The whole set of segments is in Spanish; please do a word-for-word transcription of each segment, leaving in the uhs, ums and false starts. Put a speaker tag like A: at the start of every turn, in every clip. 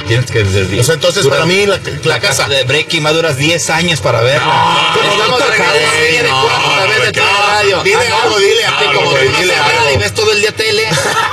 A: tienes que desde...
B: O sea, entonces
A: Dura,
B: para mí la, la,
A: la
B: casa...
A: casa de Breaking va a durar diez años para verla.
B: No,
A: Estamos
B: no,
A: de regreso
B: no,
A: de
B: no,
A: cuatro otra vez de
B: no,
A: radio.
B: dile
A: Ah,
B: algo,
A: ¿no?
B: dile
A: Ah,
B: algo,
A: como
B: güey,
A: que no
B: dile
A: se
B: algo.
A: nada y ves todo el día tele.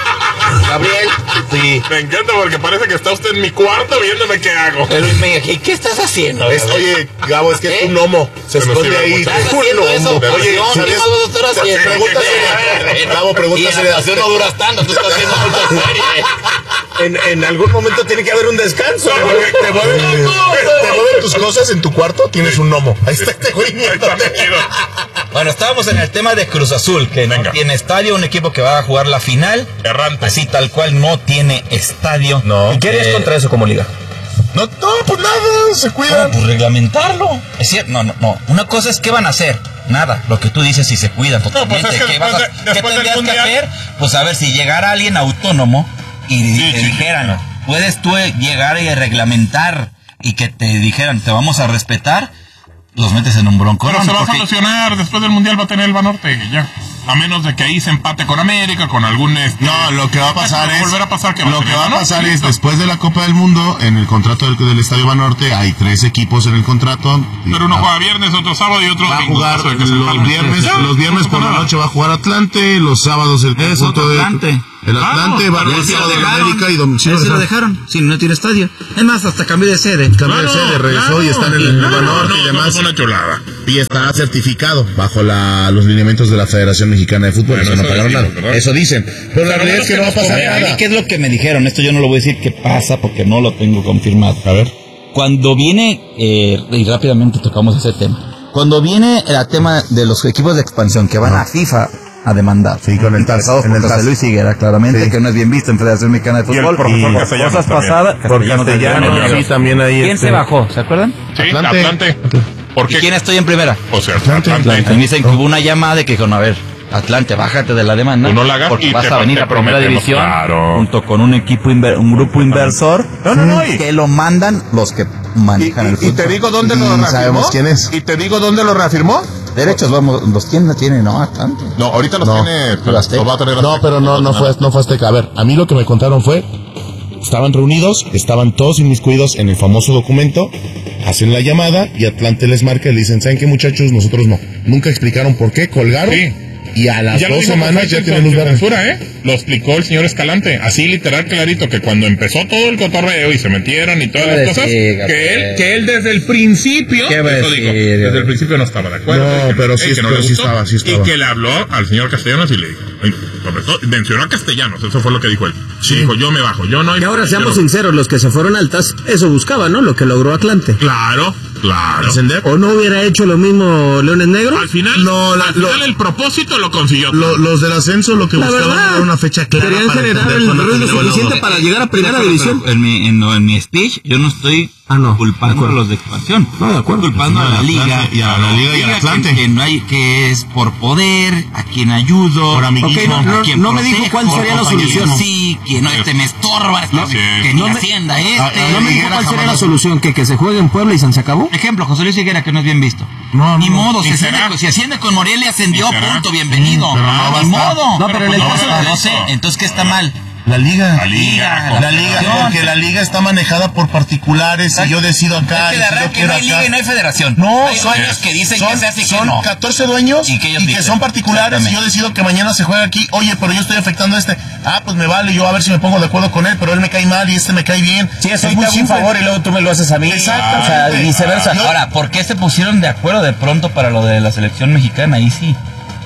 A: Gabriel, sí.
C: Me encanta porque parece que está usted en mi cuarto viéndome qué hago.
A: Pero me dije, ¿qué estás haciendo?
B: Es, oye, Gabo, es que
A: ¿Eh?
B: es un gnomo. Se
C: Bueno,
B: esconde
C: sí,
B: ahí.
C: muchachos.
A: ¿Estás
B: Un
A: haciendo eso?
B: gnomo. Oye,
A: Oye,
B: ¿sabes?
A: ¿qué más estás haciendo?
B: Pregunta
A: ¿Qué?
B: seria. Gabo, pregunta
A: Y en
B: seria.
A: actuación no duras tanto, tú estás haciendo muchas series.
D: En, en algún momento tiene que haber un descanso.
B: Te mueven, te mueven- te mueven tus cosas en tu cuarto, tienes un gnomo. Ahí está este güey.
C: Ahí está metido.
A: Bueno, estábamos en el tema de Cruz Azul, que
C: Venga.
A: no tiene estadio, un equipo que va a jugar la final.
C: Errante.
A: Así tal cual no tiene estadio.
B: No.
D: ¿Y qué harías
A: Eh,
D: contra eso como liga?
B: No, no, pues nada, se
A: No,
B: cuidan.
A: pues reglamentarlo. Es cierto, no, no, no. Una cosa es qué van a hacer. Nada, lo que tú dices, si se cuidan totalmente.
C: pues es que
A: ¿Qué, vas a-
C: después de-
A: qué
C: después del
A: tendrías que
C: Mundial-
A: hacer? Pues a ver, si llegara alguien autónomo y
C: Sí,
A: te
C: sí,
A: dijeran, puedes tú llegar y reglamentar y que te dijeran, te vamos a respetar, los metes en un bronco.
C: Pero se va a solucionar. Después del Mundial va a tener el Banorte. Ya. A menos de que ahí se empate con América, con algún... Este,
B: No, lo que va a pasar es...
C: volver a pasar que
B: Lo que va a pasar es, después de la Copa del Mundo, en el contrato del, del Estadio Banorte, hay tres equipos en el contrato.
C: Pero uno
B: Va-
C: juega viernes, otro sábado y otro
B: Va a
C: domingo.
B: jugar
C: Caso de que se
B: los
C: empate.
B: viernes,
C: Ya,
B: los viernes por la
C: nada.
B: noche va a jugar Atlante, los sábados el
A: Es
B: conjunto
A: otro
B: de
A: Atlante.
B: el Atlante
C: Claro,
B: va a
C: pero
B: jugar
C: sí lo
B: sábado en
A: dejaron.
B: América y domingo. Sí,
A: Ese
B: lo
A: lo
B: dejaron.
A: dejaron, si no tiene estadio. Es más, hasta cambió de sede.
B: Cambio de
C: Claro,
B: sede, regresó
C: claro.
B: y está en el, en el
C: No,
B: Banorte
C: no,
B: y demás.
C: no, fue una chulada.
B: Y está certificado bajo la, los lineamientos de la Federación Mexicana de Fútbol.
C: Bueno,
B: o sea, no
C: eso
B: pagaron
C: decimos,
B: nada.
C: ¿verdad?
B: Eso dicen. Pero la
C: Pero
B: realidad es que no va a pasar
A: A mí,
B: nada.
A: ¿qué es lo que me dijeron? Esto yo no lo voy a decir que pasa porque no lo tengo confirmado.
B: A ver.
A: Cuando viene, eh, y rápidamente tocamos ese tema, cuando viene el tema de los equipos de expansión que van a FIFA a demandar.
B: Sí, con el T A S,
A: Encabezados
B: en
A: por
B: el T A S.
A: José Luis Higuera, claramente,
B: Sí.
A: que no es bien visto en Federación Mexicana de
C: Y el
A: Fútbol.
C: profesor
A: Y
C: Castellanos
A: cosas
C: también.
A: pasadas,
B: Por
A: Castellanos
B: Castellanos,
A: también.
B: sí, también ahí.
A: ¿Quién
B: este-
A: se bajó? ¿Se acuerdan?
C: Sí,
B: Atlante.
C: Atlante. ¿Por
A: ¿Y
C: qué?
A: quién estoy en primera?
C: O sea,
B: Atlante.
C: Atlante.
A: A mí dicen que hubo una llamada de que dijeron, a ver, Atlante, bájate de la demanda.
C: Tú no la hagas
A: porque
C: y
A: vas
C: te-
A: a venir
C: te
A: a primera
C: prometemos,
A: división
C: claro.
A: junto con un equipo, inver- un grupo inversor.
C: No, no, no, y-
A: Que lo mandan los que
B: Y,
A: manejan el
B: y- y
A: fútbol.
B: te digo dónde lo
A: Y
B: reafirmó.
A: sabemos quién es.
B: Y te digo dónde lo reafirmó.
A: Derechos, vamos, los tiene, tiene, no, Atlante.
B: No, ahorita los
A: No,
B: tiene.
A: pero Azteca.
B: Lo va a tener No, pero no, no fue, no fue Azteca. A ver, a mí lo que me contaron fue. Estaban reunidos, estaban todos inmiscuidos en el famoso documento, hacen la llamada y Atlante les marca y le dicen, ¿saben qué, muchachos? Nosotros no. Nunca explicaron por qué, colgaron.
C: Sí.
B: Y a las
C: Ya lo
B: dos
C: dijo
B: semanas
C: perfecto
B: ya
C: en
B: tienen
C: su-
B: luz
C: su
B: verde.
C: censura, ¿eh? Lo explicó el señor Escalante. Así literal clarito, que cuando empezó todo el cotorreo y se metieron y todas
A: ¿Qué
C: las
A: va a
C: cosas,
A: decir,
C: que él,
A: Gabriel?
C: que él desde el principio,
A: ¿Qué va a
C: eso dijo,
A: decir,
C: desde
A: Gabriel?
C: el principio no estaba de acuerdo.
B: No,
C: que
B: pero
C: eh,
B: sí,
C: que no
B: pero
C: le
B: sí
C: gustó,
B: estaba, sí estaba.
C: Y que le habló al señor Castellanos y le dijo, y sobre todo, mencionó a Castellanos, eso fue lo que dijo él. Sí. Dijo, yo me bajo, yo no.
D: Y ahora
C: yo
D: seamos
C: no.
D: sinceros, los que se fueron al T A S, eso buscaban, ¿no? Lo que logró Atlante.
C: Claro, claro.
B: ¿Ascender?
D: ¿O no hubiera hecho lo mismo Leones Negros?
C: Al final,
B: No, la-
C: al final
B: lo-
C: el propósito lo consiguió.
B: Lo- los del ascenso lo que
D: La
B: buscaban
D: verdad,
B: era una fecha clara.
D: querían
B: para
D: generar
B: entender
D: el
B: cuándo
D: ruido
B: tenía
D: suficiente
B: valor.
D: para llegar a primera
A: Pero
D: división.
A: En mi, en, no, en mi speech, yo no estoy
D: Ah, no, de
A: culpando
D: acuerdo.
A: a los de expansión.
D: No, de acuerdo.
A: Estoy culpando a la
B: Al
A: liga.
B: Atlante y a la liga y al Atlante.
A: Que, que no hay, que es por poder, a quien ayudo.
B: Por amiguismo.
D: Ok, no, no,
A: a quien
D: no me dijo
A: protejo,
D: cuál sería la
A: compañerismo.
D: solución.
A: Sí, que no, este me estorba, este,
C: No, sí.
A: que
D: No
A: ni
D: me-
A: hacienda este.
B: Ah, ah,
D: ¿No me dijo
B: Higuera
D: cuál sería
B: jamás-
D: la solución? ¿Que, que se juegue en Puebla y se acabó?
A: Ejemplo, José Luis Higuera, que no es bien visto.
B: No,
A: Ni
B: no,
A: modo,
C: ni
A: si
C: será.
A: asciende, si asciende con Morelia, ascendió,
C: Ni será.
A: punto, bienvenido.
B: pero no va a
A: Ni
B: estar.
A: modo.
D: No, pero en el
A: no,
D: caso-
A: no sé, entonces, ¿qué está mal?
B: La liga.
C: La liga,
B: La liga, porque la liga está manejada por particulares y yo decido acá.
A: Es que
B: y
A: de
B: si yo
A: arranque
B: quiero
A: no hay liga
B: acá.
A: y no hay federación.
B: No,
A: hay
B: son,
A: dueños que dicen
B: son,
A: que se hace y que
B: son
A: no.
B: catorce dueños
A: Y
B: y
A: que
B: que,
A: ellos dicen.
B: son particulares y yo
A: Exactamente.
B: decido que mañana se juega aquí. Oye, pero yo estoy afectando a este. Ah, pues me vale, yo a ver si me pongo de acuerdo con él, pero él me cae mal y este me cae bien.
D: Sí, eso
B: es
D: te
B: muy
D: hago un
B: simple.
D: favor y luego tú me lo haces a mí.
B: Exactamente.
D: O sea, y viceversa.
B: Yo-
A: Ahora, ¿por qué se pusieron de acuerdo de pronto para lo de la selección mexicana? Ahí sí.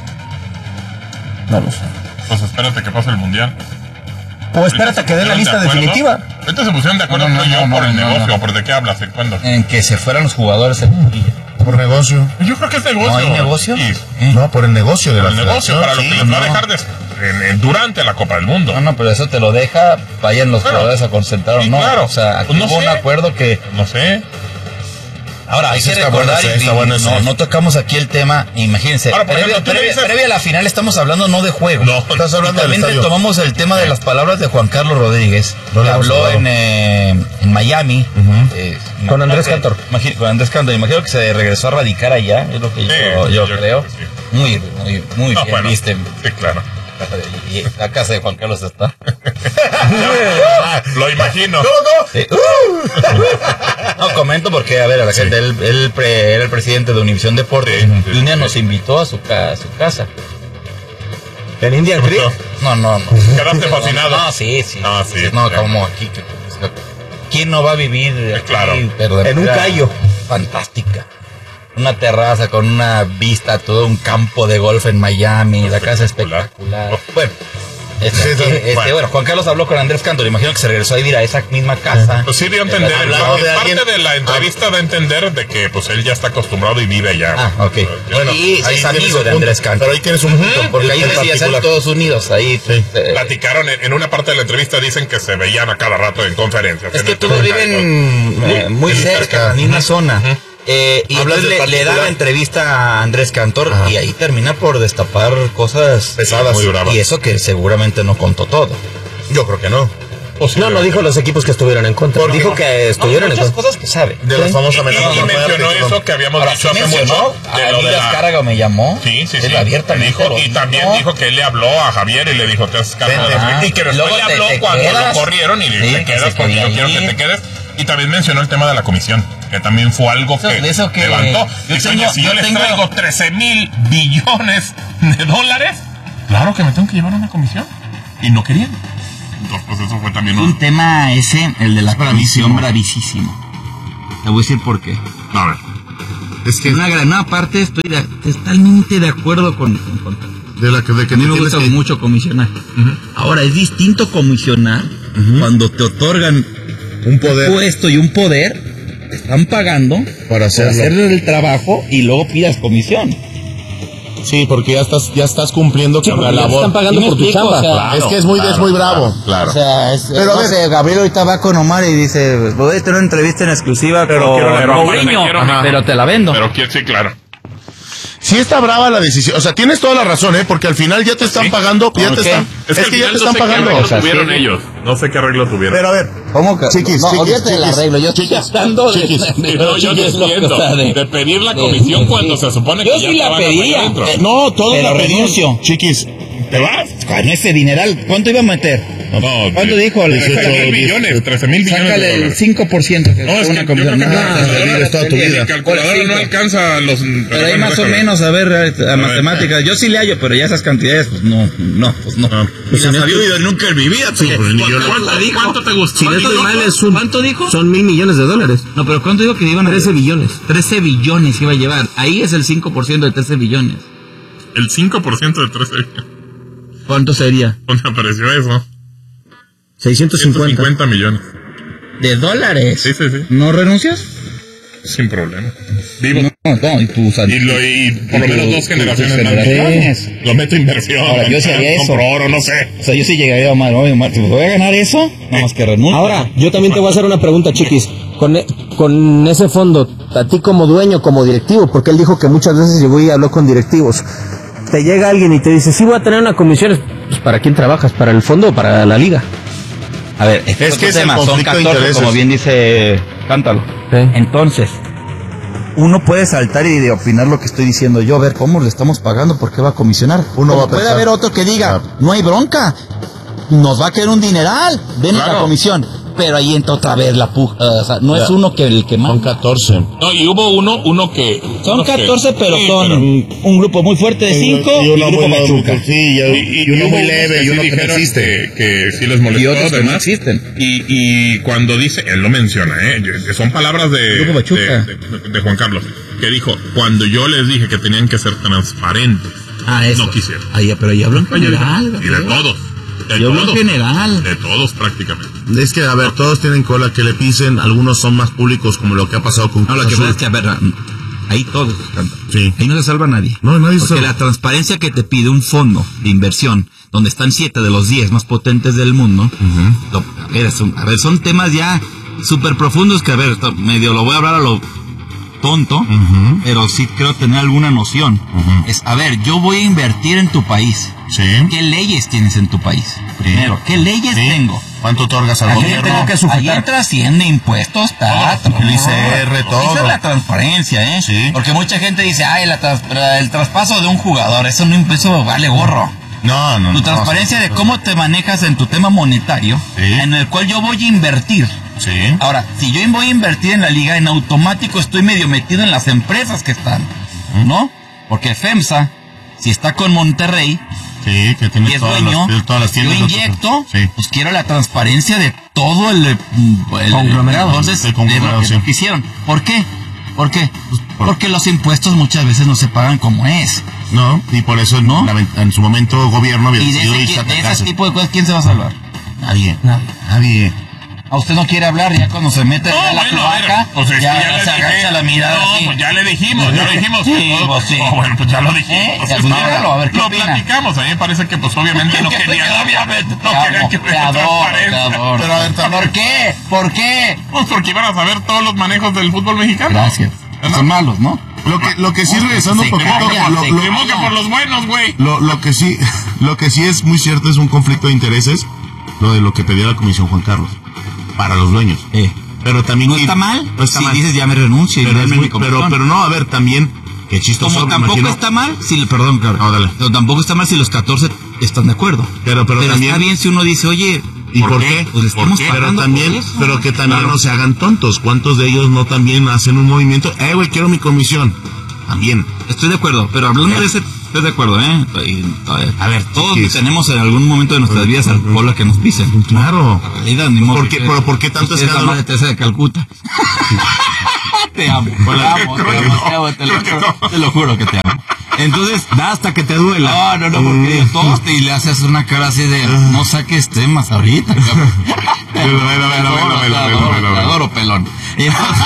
D: No lo sé.
C: Pues espérate que pase el mundial.
D: O espérate a que dé la lista
C: ¿De acuerdo?
D: definitiva.
C: Ahorita se pusieron de acuerdo
A: No, no,
C: creo yo
A: no,
C: por
A: no,
C: el
A: no,
C: negocio.
A: no.
C: ¿Por de qué hablas? ¿En cuándo?
A: En que se fueran los jugadores en Munguilla.
B: Por negocio.
C: Yo creo que es negocio.
A: ¿No hay negocio?
C: Sí,
A: ¿Eh?
B: No, por el negocio de
C: por
B: la
C: el negocio,
B: federación,
C: para lo
B: sí,
C: que les va a
B: no.
C: dejar des- en- en- durante la Copa del Mundo.
A: No, no, pero eso te lo deja, vayan los
C: Bueno,
A: jugadores a concentrar o
C: sí,
A: no.
C: claro.
A: O sea, aquí
C: Pues no
A: hubo un
C: sé.
A: acuerdo que...
C: No sé.
A: Ahora, hay
B: Eso
A: que
B: está bueno,
A: recordar,
B: sí,
A: y-
B: está bueno eso.
A: no, no tocamos aquí el tema, imagínense,
C: Ahora, por
A: previa,
C: ejemplo, tú le
A: previa-
C: dices-
A: previa a la final estamos hablando no de juego.
C: No,
B: estás hablando
A: Y también
B: del estadio.
A: tomamos el tema de las palabras de Juan Carlos Rodríguez,
B: No
A: que
B: le hemos
A: habló
B: hablado.
A: en, eh, en Miami.
B: Ujú.
A: eh,
D: Con Andrés
A: imagino que-
D: Cantor.
A: imagi- Con Andrés Cantor. Imagino que se regresó a radicar allá, es lo que
C: Sí,
A: yo, yo
C: yo
A: creo.
C: creo que sí.
A: Muy, muy, muy
C: No,
A: bien,
C: bueno,
A: viste.
C: sí, claro.
A: Y la casa de Juan Carlos está.
C: Lo imagino.
A: ¿Cómo, cómo? Sí. Uh. No, comento porque, a ver, a la sí. gente, él, él pre, era el presidente de Univisión Deportes. Sí, sí, y un día sí. nos invitó a su, a su casa.
D: ¿En Indian Creek?
A: No, no, no.
C: ¿Quedaste fascinado?
A: No, sí, sí.
C: No, sí.
A: No, sí. como aquí. Que, ¿quién no va a vivir aquí,
C: claro.
A: pero
D: en un callo?
A: Fantástica. Una terraza con una vista a todo un campo de golf en Miami, la casa espectacular. Bueno, este, aquí, este, bueno. bueno, Juan Carlos habló con Andrés Cantor, imagino que se regresó a vivir a esa misma casa.
C: Pues sí dio a entender, el,
A: de
C: parte
A: alguien...
C: de la entrevista da a entender de que pues él ya está acostumbrado y vive allá.
A: Ah, ok. Bueno, y es amigo de Andrés Cantor.
B: Pero ahí tienes un punto,
A: uh-huh, porque ahí decía ser todos unidos, ahí.
C: Sí. Eh, Platicaron, en, en una parte de la entrevista dicen que se veían a cada rato en conferencias.
A: Es que todos viven muy, muy cerca, en una uh-huh. zona. Uh-huh. Eh, y entonces le, le da la entrevista a Andrés Cantor Ajá. y ahí termina por destapar cosas pesadas. Y eso que seguramente no contó todo.
C: Yo creo que no.
D: No, no dijo los equipos que estuvieron en contra.
A: Porque
D: dijo que estuvieron
A: no,
D: en contra.
A: Muchas cosas que sabe.
B: De las famosas amenazas.
C: Y, y mencionó eso que habíamos
A: Ahora,
C: dicho
A: sí
C: hace
A: mencionó,
C: mucho.
A: De lo de la Cárraga me llamó.
C: Sí, sí, sí.
A: Él abiertamente
C: dijo, y también
A: no.
C: dijo que él le habló a Javier y le dijo, te has
A: ah,
C: y que después le habló
A: te, te
C: cuando
A: quedas,
C: lo corrieron y le
A: sí,
C: te quedas porque yo quiero que te quedes. Y también mencionó el tema de la comisión, que también fue algo
A: eso,
C: que,
A: eso que
C: levantó.
A: Yo
C: Dice,
A: tengo,
C: oye, si yo, yo les tengo... traigo trece mil billones de dólares, claro que me tengo que llevar una comisión. Y no querían. Entonces, pues eso fue también
A: un, un tema ese, el de la comisión, bravísimo. Te voy a decir por qué.
C: A ver.
A: Es que en una gran parte estoy de, totalmente de acuerdo con, con, con
B: de la que, de que
A: a mí me gusta que... mucho comisionar. Uh-huh. Ahora, es distinto comisionar uh-huh. cuando te otorgan
B: un poder,
A: un puesto y un poder, te están pagando
B: para hacer
A: el trabajo y luego pidas comisión.
B: Sí, porque ya estás ya estás cumpliendo sí, con la labor.
D: Te están pagando por tu chamba.
B: O sea, claro, es que es muy
C: claro,
B: es muy bravo.
C: Claro. claro.
A: O sea, es,
B: pero
A: no
B: a ver,
A: sé, Gabriel ahorita va con Omar y dice, voy a tener una entrevista en exclusiva, pero
C: pero,
A: Mourinho, pero te la vendo.
C: Pero sí, claro.
B: Sí está brava la decisión, o sea, tienes toda la razón, ¿eh? Porque al final ya te están ¿Sí? pagando, ya te están,
C: es que,
B: es que ya te
C: no
B: están
C: sé
B: pagando.
C: Qué arreglo
B: o sea,
C: tuvieron
B: sí.
C: ellos, no sé qué arreglo tuvieron.
B: Pero a ver,
A: ¿cómo que?
B: Chiquis,
A: no,
B: chiquis,
A: olvídate del arreglo, yo estoy hablando de,
B: chiquis,
C: de, no, yo te entiendo, de, de pedir la comisión de, cuando se supone
A: yo
C: que
A: sí
C: ya
A: la pedía.
B: Eh, no, todo
A: la renuncio.
B: Chiquis,
C: ¿te vas?
A: Con ese dineral, ¿cuánto iba a meter?
C: No,
A: ¿cuánto
C: de,
A: dijo?
C: trece mil millones, trece mil millones.
A: Sácale el cinco por ciento que
C: no, es una comisión. No,
B: no, toda tu vida.
C: Mi calculadora no alcanza los...
A: Pero ahí más o menos, a ver, a matemáticas. Yo sí le hallo, pero ya esas cantidades, pues no, no, pues no.
C: Pues no había oído nunca en mi vida. ¿Cuánto te gustó?
D: Si no estoy mal, es un...
A: ¿Cuánto dijo?
D: Son mil millones de dólares.
A: No, pero ¿cuánto dijo que iban a...
D: trece billones.
A: trece billones iba a llevar. Ahí es el cinco por ciento de trece billones.
C: El cinco por ciento de trece billones.
A: ¿Cuánto sería?
C: ¿Dónde apareció eso?
D: seiscientos cincuenta
C: millones.
A: ¿De dólares?
C: Sí, sí, sí.
A: ¿No renuncias?
C: Sin problema. Vivo.
A: No, no, y tú,
C: y, lo, y por lo menos dos generaciones,
A: generaciones.
C: más. Lo meto inversión.
A: Ahora, yo sí haría eso.
C: Compro oro, no sé.
A: O sea, yo sí llegaría a Omar, oye, Omar, si voy a ganar eso, nada más que renuncio.
D: Ahora, yo también te voy a hacer una pregunta, Chiquis. Con, con ese fondo, a ti como dueño, como directivo, porque él dijo que muchas veces llegó y habló con directivos. Te llega alguien y te dice, sí voy a tener una comisión. Pues, ¿para quién trabajas? ¿Para el fondo o para la liga?
A: A ver, este es, es que es tema, son catorce, como bien dice Cántalo.
D: ¿Sí?
A: Entonces, uno puede saltar y de opinar lo que estoy diciendo yo, a ver cómo le estamos pagando, por qué va a comisionar. Uno va a puede haber otro que diga, claro, no hay bronca, nos va a caer un dineral, ven claro, la comisión. Pero ahí entra otra vez la puja, uh, o sea, no ya, es uno que el que más.
B: Son catorce.
C: No, y hubo uno, uno que...
A: Son catorce,
C: que,
A: pero
C: sí,
A: son
C: pero,
A: un grupo muy fuerte de cinco y, uno y grupo
B: muy
A: Pachuca.
B: Sí, y, y, y uno muy leve y uno que no existe.
C: Que, que sí les molestó.
A: Y otros
C: demás,
A: que no existen.
C: Y, y cuando dice, él lo menciona, ¿eh? Son palabras de,
A: grupo Pachuca.
C: de, de, de Juan Carlos, que dijo, cuando yo les dije que tenían que ser transparentes,
A: ah, eso.
C: no quisieron.
A: Ahí, pero ya hablo en general.
C: Y de todos. De
A: Yo
C: todos,
A: en general.
C: De todos prácticamente.
B: Es que, a ver, todos tienen cola que le pisen, algunos son más públicos, como lo que ha pasado con...
A: No, lo que pasa es que, a ver, ahí todos cantan.
B: Sí.
A: Ahí no se salva nadie.
B: No, nadie
A: Porque
B: salva.
A: La transparencia que te pide un fondo de inversión, donde están siete de los diez más potentes del mundo, uh-huh. lo, a, ver, son, a ver, son temas ya súper profundos que, a ver, medio lo voy a hablar a lo tonto, uh-huh. pero sí creo tener alguna noción. Uh-huh. Es, a ver, yo voy a invertir en tu país.
B: Sí.
A: ¿Qué leyes tienes en tu país? Primero, ¿qué leyes sí. tengo?
B: ¿Cuánto otorgas al
A: Ahí
B: gobierno?
A: Tengo que sujetar. Ahí entra Hacienda, impuestos, tax,
B: el I C R, todo.
A: Esa es la transparencia, ¿eh?
B: Sí.
A: Porque mucha gente dice, ay, la trans- el traspaso de un jugador, eso no eso vale gorro.
C: No, no, no.
A: Tu transparencia
C: no,
A: de
C: no,
A: cómo te manejas en tu tema monetario,
C: sí.
A: en el cual yo voy a invertir.
C: Sí.
A: Ahora, si yo voy a invertir en la liga, en automático estoy medio metido en las empresas que están, ¿no? Porque FEMSA, si está con Monterrey,
C: sí, que tiene
A: y es
C: todas,
A: dueño,
C: las, todas las tiendas.
A: yo inyecto,
C: sí.
A: pues quiero la transparencia de todo el, el
D: conglomerado.
A: Entonces,
C: el conglomerado,
A: de lo que
C: sí.
A: hicieron. ¿Por qué? ¿Por qué? Pues
C: por...
A: Porque los impuestos muchas veces no se pagan como es.
C: No, y por eso
A: ¿No?
C: la, en su momento el gobierno había
A: Y de
C: decidido
A: ese,
C: irse a
A: de
C: atacarse.
A: ese tipo de cosas, ¿quién se va a salvar? Nadie.
D: Nadie.
C: Nadie.
A: A usted no quiere hablar ya cuando se mete
C: No,
A: a la
C: bueno,
A: cloaca,
C: a ver, pues es que
A: ya,
C: ya le
A: se
C: dije,
A: agacha la mirada
C: no,
A: así.
C: pues ya le dijimos, ya lo dijimos.
A: Sí,
C: Oh,
A: pues sí.
C: oh, bueno, pues ya lo dijimos.
A: ¿Eh?
C: Pues,
A: Ya, pues,
C: no,
A: dígalo, a ver, ¿qué
C: lo
A: opina?
C: platicamos, a mí me parece que pues obviamente no
A: Que-
C: querían,
A: que-
C: obviamente, no
A: Te
C: querían
A: amo,
C: que
A: te
C: hubiera
A: adoro, te
C: transparencia.
A: adoro.
C: Pero a ver, también-
A: ¿Por qué? ¿Por qué?
C: Pues porque iban a saber todos los manejos del fútbol mexicano.
A: Gracias.
C: ¿No?
A: Son malos, ¿no?
B: Lo que, lo que sí, regresando un
A: Se
B: poquito,
A: callan,
B: lo,
A: se
B: lo-
C: Ni modo que por los buenos, güey.
B: lo, lo que sí, lo que sí es muy cierto es un conflicto de intereses, lo de lo que pedía la Comisión Juan Carlos, para los dueños.
A: Eh.
B: Pero también
A: ¿No
B: que-
A: está mal?
B: no está
A: si
B: mal.
A: dices ya me renuncio y
B: Pero, es
A: denme
B: muy-
A: mi
B: pero,
A: comisión.
B: pero no, a ver, también, qué chistoso.
A: Como
B: me
A: tampoco
B: imagino-
A: está mal, si, perdón, claro.
B: No, dale.
A: Pero tampoco está mal si los catorce están de acuerdo.
B: Pero, pero, también,
A: está bien si uno dice, oye,
B: ¿y por qué?
A: Pues le
B: ¿Por
A: estamos
B: qué?
A: pagando
B: Pero
A: por
B: también,
A: eso.
B: pero que también
A: Claro.
B: no se hagan tontos. ¿Cuántos de ellos no también hacen un movimiento? Eh, güey, quiero mi comisión. También.
A: Estoy de acuerdo, pero hablando de ese, estoy de acuerdo, ¿eh? Y, a ver, todos
B: chiquis.
A: tenemos en algún momento de nuestras vidas al pueblo que nos pisen.
B: Claro.
A: La realidad, ni modo
B: ¿Por qué,
A: que-
B: pero ¿por qué tanto
A: es la
B: escándalo?
A: madre Teresa de Calcuta. Te amo, te
B: Hola.
A: amo, te amo, te amo, te lo juro, te lo juro que te amo. Entonces,
B: Da hasta que te duela.
A: no, no, no, porque todos te y le haces una cara así de, no saques temas ahorita, cabrón.
B: Velo, velo, velo, velo, velo,
A: Te
B: velo,
A: adoro,
B: velo,
A: te
B: velo.
A: adoro, pelón. Y entonces,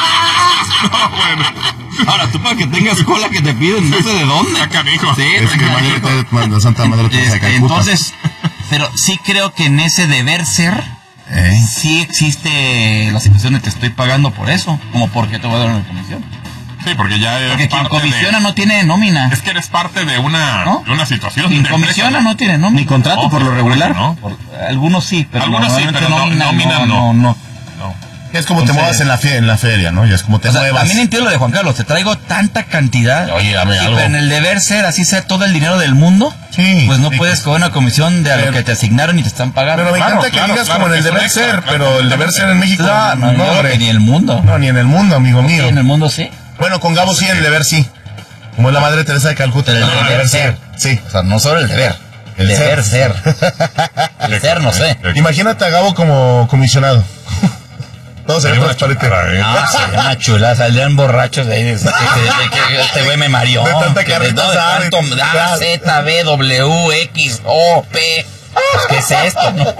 A: ahora tú para que tengas cola que te piden, no sé de dónde.
C: Acá, mijo.
A: Sí,
B: Es que
A: acá,
B: madre,
A: mijo.
B: te- manda Santa Madre Teresa de
A: Este,
B: Calcuta.
A: entonces, pero sí creo que en ese deber ser,
C: ¿Eh?
A: sí existe la situación de te estoy pagando por eso, como porque te voy a dar una comisión.
C: Sí, porque ya es
A: Porque quien
C: parte
A: comisiona
C: de...
A: no tiene nómina.
C: Es que eres parte de una,
A: ¿No?
C: de una situación.
A: Quien
C: de
A: comisiona
C: empresa.
A: no tiene nómina.
D: Ni contrato
C: No,
D: por lo regular.
C: ¿no?
A: Por- algunos sí, pero
C: Algunos sí,
A: normalmente
C: pero no-
A: nómina,
C: nómina
A: no,
C: no.
A: no, no.
C: No.
B: Es como te
A: Entonces-
B: muevas en la, fe- en la feria, ¿no? Ya es como te
A: O sea,
B: muevas.
A: también entiendo lo de Juan Carlos, te traigo tanta cantidad.
B: Oye, dame
A: Sí,
B: algo.
A: pero en el deber ser, así sea todo el dinero del mundo,
B: Sí,
A: pues no
B: sí.
A: puedes cobrar una comisión de a lo
B: Pero-
A: que te asignaron y te están pagando.
B: Pero me
C: Claro,
B: encanta que
C: claro,
B: digas
C: claro,
B: como en el
C: que es un
B: deber
C: extra,
B: ser,
C: claro,
B: pero el deber ser en México.
A: No, no, yo creo
B: hombre.
A: que ni en el mundo.
B: No, ni en el mundo, amigo mío.
A: Sí, en el mundo sí.
B: Bueno, con Gabo sí, en el deber sí. Como es la madre Teresa de Calcuta.
A: Pero el
B: No,
A: deber ser.
B: Sí.
A: O sea, no solo el deber. El deber ser. El ser, no sé.
B: Imagínate a Gabo como comisionado. Todo sería
C: Sería una
B: transparente.
C: chulada, ¿eh?
A: Ah, sería una chula, saldrían borrachos de ahí. De, de- de- de que este güey me mareó.
B: De tanta
A: que
B: carnita
A: de
B: asada,
A: tanto
B: y-
A: A, Z, B, W, X, O, P. Pues, ¿qué es esto? no?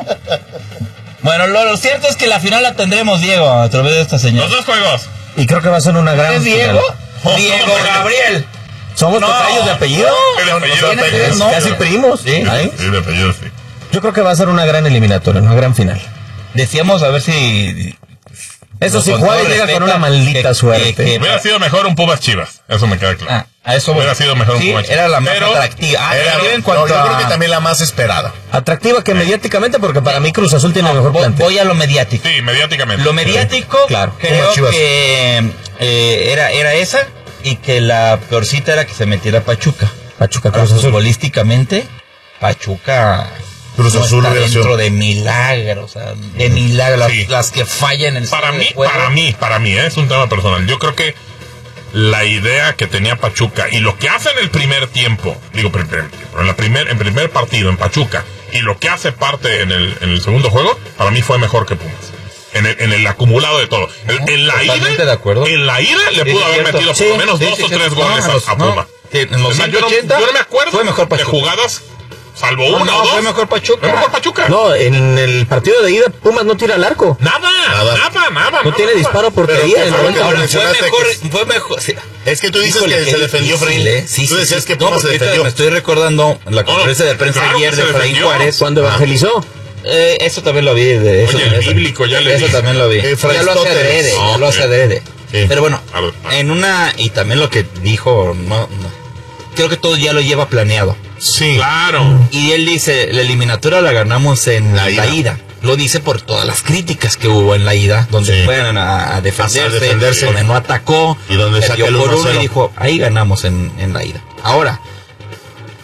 A: Bueno, lo, lo cierto es que la final la tendremos, Diego, a través de esta señora.
C: Los dos juegos.
D: Y creo que va a ser una gran
A: ¿Es Diego?
D: final.
A: Diego Gabriel.
D: ¿Somos tocayos de apellido?
C: El apellido,
A: ¿Tienes?
C: apellido.
A: No.
D: Casi primos.
A: Sí.
D: Ahí.
C: Sí, de apellido, sí.
D: Yo creo que va a ser una gran eliminatoria, una gran final.
A: Decíamos a ver si...
D: Eso sí,
A: Con todo
D: Juárez llega con
A: respeto,
D: una maldita
A: que-
D: suerte.
A: que- que-
C: Hubiera sido mejor un Pumas Chivas. Eso me queda claro.
A: Ah, a eso voy.
C: Hubiera sido mejor un
A: Sí,
C: Pumas Chivas.
A: era la más
C: Pero
A: atractiva. Ah,
B: Era-
A: atractiva en
B: no,
A: cuanto
B: yo creo
A: a...
B: que también la más esperada.
D: Atractiva que mediáticamente, porque para mí Cruz Azul tiene mejor
A: Voy,
D: plantel.
A: voy a lo mediático.
C: Sí, mediáticamente.
A: Lo mediático,
D: Claro,
A: creo
B: Pumas Chivas.
A: que eh, era, era esa y que la peorcita era que se metiera Pachuca.
D: Pachuca,
A: Ahora,
D: Cruz Azul.
A: futbolísticamente, Pachuca
B: Cruz
A: no
B: Azul
A: está
B: hubiera sido-
A: dentro de milagros, o sea, de milagros,
C: Sí.
A: las, las que fallan en el
C: Para
A: centro
C: mí,
A: de juego.
C: para mí, para mí, ¿eh? Es un tema personal. Yo creo que la idea que tenía Pachuca y lo que hace en el primer tiempo, digo, prim- prim- en la primer, en primer partido en Pachuca y lo que hace parte en el, en el segundo juego, para mí fue mejor que Pumas. En el, en el acumulado de todo. En, en la
A: Totalmente
C: ida,
A: de acuerdo.
C: en la ida le
A: Sí,
C: pudo
A: sí,
C: haber
A: cierto.
C: metido
A: Sí,
C: por lo menos
A: sí,
C: dos
A: sí,
C: o
A: sí.
C: tres
A: No,
C: goles
A: no,
C: a, a
A: no.
C: Pumas.
A: Sí, en los
C: Es más, yo, no,
A: ciento ochenta
C: yo no me acuerdo
A: fue mejor
C: de
A: Pachuca.
C: jugadas, salvo
A: No,
C: una
A: no,
C: o dos.
A: fue mejor Pachuca.
C: Fue mejor Pachuca.
D: No, en el partido de ida, Pumas no tira al arco.
C: Nada, nada, nada, nada.
D: No tiene
C: nada.
D: disparo a portería.
B: Pero
D: en
B: que
D: el
B: fue que
D: momento.
A: Ahora, fue
B: mencionaste
A: mejor,
B: que-
A: fue mejor. Sí.
B: Es que tú dices
A: Híjole,
B: que
A: qué
B: se defendió
A: difícil,
B: Efraín.
A: ¿eh? Sí,
B: Tú
A: sí,
B: decías
A: sí.
B: que
A: No,
B: Pumas se
A: porque ahorita
B: defendió.
A: me estoy recordando la conferencia de prensa
C: claro que
A: ayer
C: se
A: de Efraín
C: defendió.
A: Juárez.
D: Cuando evangelizó.
A: Eh, eso también lo vi. De, eso,
C: Oye,
A: eso-
C: bíblico, ya le
A: Eso
C: dije.
A: también lo vi.
B: Efraín
A: Ya lo hace
B: Stóteres.
A: adrede, ya
C: No,
A: lo hace
C: sí.
A: adrede.
B: Sí.
A: Pero bueno,
C: A ver, a ver.
A: en una, y también lo que dijo, no, no, creo que todo ya lo lleva planeado.
B: Sí.
C: Claro.
A: Y él dice, la eliminatoria la ganamos en
B: La
A: la
B: ida.
A: ida. Lo dice por todas las críticas que hubo en la ida, donde
B: Sí.
A: fueron a, a defenderse,
B: A defenderse.
A: donde no atacó,
B: Y donde
A: perdió
B: saca el
A: por
B: uno a
A: uno y
B: cero.
A: dijo, ahí ganamos en, en la ida. Ahora,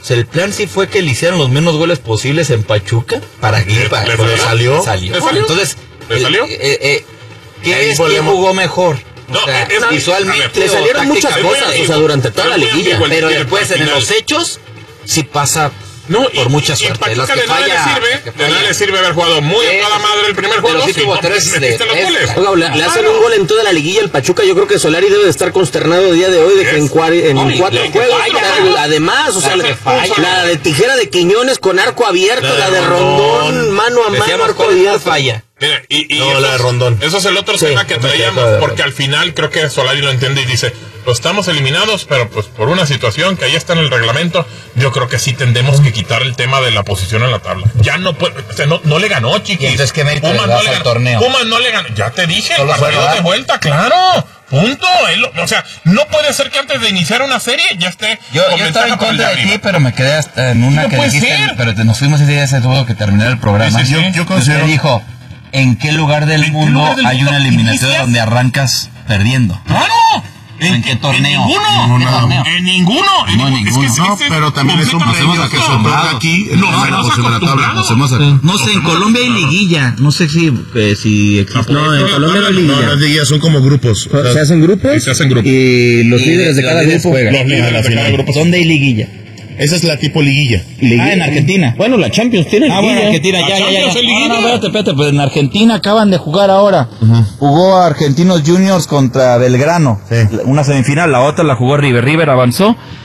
A: O sea, el plan sí fue que le hicieran los menos goles posibles en Pachuca para que
C: ¿Le,
A: para,
C: le
A: cuando
C: salió?
A: salió.
C: ¿Le salió?
A: Entonces,
C: ¿Le salió?
A: Eh, eh, eh, ¿qué
B: Ahí
A: es que
B: volvemos.
A: jugó mejor?
C: No,
A: o sea,
C: es- es-
A: visualmente
C: a ver,
D: Le salieron
A: o
D: muchas
A: tácticamente,
D: cosas, o
C: amigo.
D: sea, durante toda la
C: Pero muy
D: liguilla.
C: amigo,
A: pero
C: el-
A: después
C: al
A: en
C: final.
A: los hechos sí pasa
C: No,
A: por
C: y,
A: mucha
C: y
A: suerte.
C: Pachuca
A: Los que
C: de nada
A: falla,
C: le sirve,
A: los que
C: de nada
A: falla.
C: le sirve haber jugado muy
A: Sí,
C: a toda
A: sí.
C: madre el primer
A: Pero
C: juego.
A: sí
C: si
A: tuvo
C: no
A: tres
C: metiste
A: de-
C: los
A: es-
C: goles.
D: Oiga, le, le hacen
C: Claro.
D: un gol en toda la liguilla al Pachuca. Yo creo que Solari debe de estar consternado el día de hoy de que en, cuari- en
A: No, y
D: cuatro
A: la que
D: juegos.
A: falla,
D: o sea,
A: ¿no?
D: además, o sea,
A: La
D: la,
A: que falla.
D: la de tijera de Quiñones con arco abierto,
B: La
D: la
B: de
D: de Rondón,
B: Rondón.
D: mano a mano,
A: Decíamos,
D: arco
A: ¿cuál es la
D: abierto.
A: falla?
C: Mira, y, y
B: No,
C: eso,
B: la de Rondón.
C: Eso es el otro
D: Sí,
C: tema que
B: me quedé
C: traíamos,
B: con la de
C: porque
B: Rondón.
C: al final creo que Solari lo entiende y dice, pues estamos eliminados, pero pues por una situación que ahí está en el reglamento, yo creo que sí tendemos que quitar el tema de la posición en la tabla. Ya no puede, o sea, no, no le ganó, chiquis.
A: ¿Y entonces qué mérito
C: Pumas
A: le das
C: no le
A: al
C: ganó.
A: torneo?
C: Pumas no le ganó. Ya te dije, el
A: Solo fue
C: partido
A: ganar.
C: de vuelta, claro. Punto. Él lo- o sea, no puede ser que antes de iniciar una serie ya esté
A: Yo,
C: con
A: yo estaba en
C: ventaja por el
A: contra de
C: arriba.
A: ti, pero me quedé hasta en una
C: No
A: que
C: puede
A: dijiste,
C: ser.
A: pero te, nos fuimos ese día, ese tuvo que terminar el programa.
C: Sí, sí,
A: yo,
C: sí.
A: yo
C: Yo
A: considero,
B: considero-
A: dijo, ¿en qué lugar del
C: ¿En qué
A: mundo
C: lugar del
A: hay
C: mundo
A: una eliminatoria
C: inicias?
A: donde arrancas perdiendo?
C: ¡Claro!
A: ¿En qué torneo?
C: En ninguno.
A: ¿En qué torneo?
C: En ninguno.
A: No, en ninguno.
C: Es que
B: No,
C: este
B: pero también es un
C: completamente
B: premio que se
C: injusto.
B: otorga aquí en
C: No,
B: la
C: estamos
B: posición de la tabla.
C: acostumbrados.
A: Nos hemos-
C: Sí.
A: no sé, en Colombia hay liguilla. No sé si, eh, si existe.
D: No, en Colombia no hay liguilla.
B: No, las liguillas son como grupos. O sea,
D: Se hacen grupos.
C: Sí, se hacen grupos.
D: Y los
A: Y
D: líderes de
A: los
D: cada
A: líderes
D: grupo
A: juegan.
B: Los líderes
C: de
B: de
C: cada
B: final.
C: grupo.
A: ¿Dónde hay liguilla?
B: Esa es la tipo liguilla.
A: Ah, en Argentina.
D: Bueno, la Champions tiene
A: Ah, bueno,
D: liguilla.
A: Argentina,
C: La
A: ya, ya, ya.
C: Champions
A: ya.
C: es
A: No, no,
C: liguilla.
A: espérate, espérate, pues en Argentina acaban de jugar ahora. Jugó Argentinos Juniors contra Belgrano.
B: Sí.
A: Una semifinal, la otra la jugó River. River avanzó